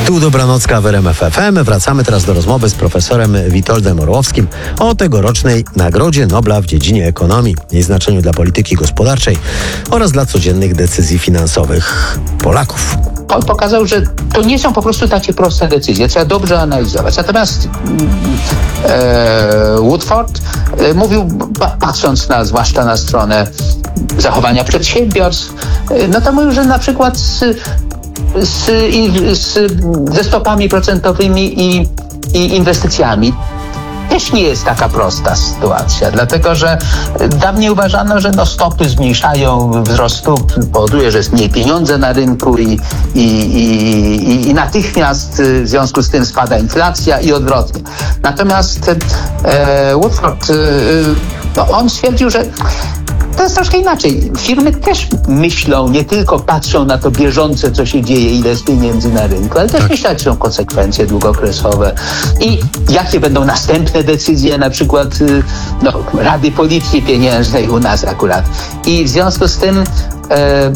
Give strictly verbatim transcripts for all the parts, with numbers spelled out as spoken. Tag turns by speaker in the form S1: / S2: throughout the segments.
S1: Tu Dobranocka w R M F F M. Wracamy teraz do rozmowy z profesorem Witoldem Orłowskim o tegorocznej Nagrodzie Nobla w dziedzinie ekonomii, jej znaczeniu dla polityki gospodarczej oraz dla codziennych decyzji finansowych Polaków.
S2: On pokazał, że to nie są po prostu takie proste decyzje, trzeba dobrze analizować. Natomiast e, Woodford e, mówił, patrząc na, zwłaszcza na stronę zachowania przedsiębiorstw, e, no to mówił, że na przykład z, z, z, ze stopami procentowymi i, i inwestycjami też nie jest taka prosta sytuacja, dlatego że dawniej uważano, że no stopy zmniejszają wzrost stóp, powoduje, że jest mniej pieniądze na rynku i, i, i, i natychmiast w związku z tym spada inflacja i odwrotnie. Natomiast e, Woodford, e, no on stwierdził, że to jest troszkę inaczej. Firmy też myślą, nie tylko patrzą na to bieżące, co się dzieje, ile jest pieniędzy na rynku, ale też tak. myślą, jakie są konsekwencje długookresowe i jakie będą następne decyzje, na przykład no, Rady Polityki Pieniężnej u nas akurat. I w związku z tym e, e,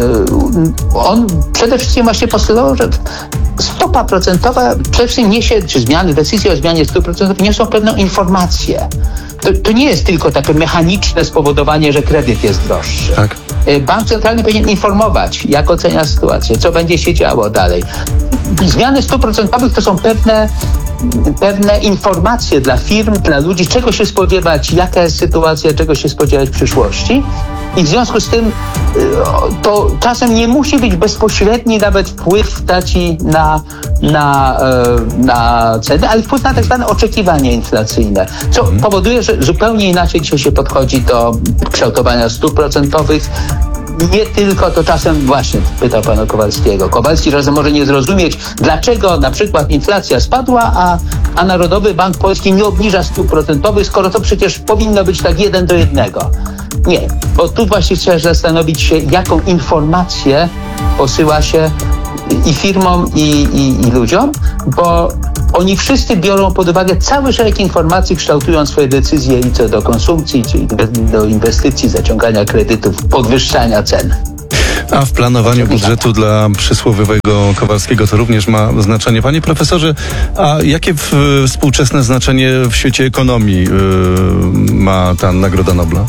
S2: on przede wszystkim właśnie postulował, że stopa procentowa przede wszystkim niesie, czy zmiany, decyzje o zmianie stóp procentowych niosą pewną informację. To, to nie jest tylko takie mechaniczne spowodowanie, że kredyt jest droższy. Tak. Bank Centralny powinien informować, jak ocenia sytuację, co będzie się działo dalej. Zmiany stóp procentowych to są pewne, pewne informacje dla firm, dla ludzi, czego się spodziewać, jaka jest sytuacja, czego się spodziewać w przyszłości. I w związku z tym to czasem nie musi być bezpośredni nawet wpływ taki na, na, na ceny, ale wpływ na tak zwane oczekiwania inflacyjne, co mhm. powoduje, że zupełnie inaczej dzisiaj się podchodzi do kształtowania stóp procentowych. Nie tylko to czasem właśnie, pytał pan Kowalskiego. Kowalski czasem może nie zrozumieć, dlaczego na przykład inflacja spadła, a, a Narodowy Bank Polski nie obniża stóp procentowych, skoro to przecież powinno być tak jeden do jednego. Nie, bo tu właśnie trzeba zastanowić się, jaką informację posyła się i firmom, i, i, i ludziom, bo oni wszyscy biorą pod uwagę cały szereg informacji, kształtując swoje decyzje i co do konsumpcji, czyli do inwestycji, zaciągania kredytów, podwyższania cen.
S3: A w planowaniu budżetu dla przysłowiowego Kowalskiego to również ma znaczenie. Panie profesorze, a jakie w, współczesne znaczenie w świecie ekonomii yy, ma ta Nagroda Nobla?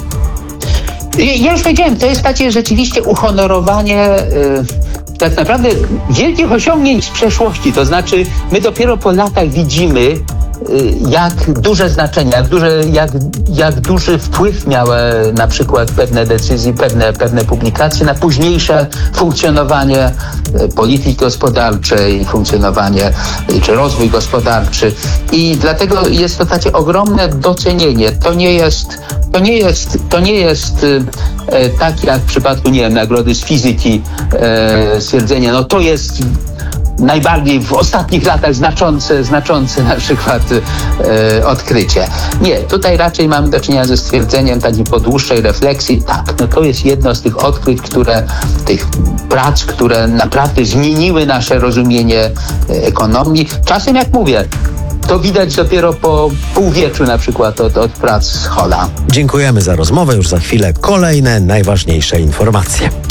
S2: Ja już powiedziałem, to jest takie rzeczywiście uhonorowanie yy, tak naprawdę wielkich osiągnięć z przeszłości. To znaczy my dopiero po latach widzimy, yy, jak duże znaczenie, jak, duże, jak, jak duży wpływ miały na przykład pewne decyzje, pewne, pewne publikacje na późniejsze funkcjonowanie yy, polityki gospodarczej, funkcjonowanie yy, czy rozwój gospodarczy. I dlatego jest to takie ogromne docenienie. To nie jest To nie jest, to nie jest e, tak jak w przypadku, nie wiem, nagrody z fizyki, e, stwierdzenie, no to jest najbardziej w ostatnich latach znaczące, znaczące na przykład e, odkrycie. Nie, tutaj raczej mamy do czynienia ze stwierdzeniem takiej po dłuższej refleksji, tak, no to jest jedno z tych odkryć, które, tych prac, które naprawdę zmieniły nasze rozumienie ekonomii. Czasem, jak mówię, to widać dopiero po półwieczu na przykład od, od prac Holla.
S1: Dziękujemy za rozmowę. Już za chwilę kolejne najważniejsze informacje.